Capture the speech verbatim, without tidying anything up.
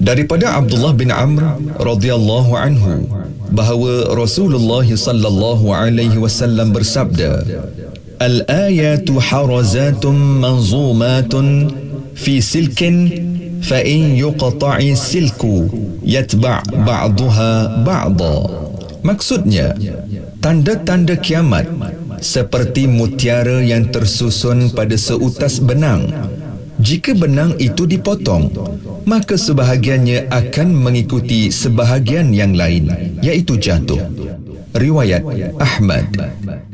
Daripada Abdullah bin Amr radhiyallahu anhu bahawa Rasulullah sallallahu alaihi wasallam bersabda, "Al-ayatu harazatun manzumatun fi silkin fa in yuqta'i silku yatba' ba'daha ba'da." Maksudnya, tanda-tanda kiamat seperti mutiara yang tersusun pada seutas benang. Jika benang itu dipotong, maka sebahagiannya akan mengikuti sebahagian yang lain, iaitu jatuh. Riwayat Ahmad.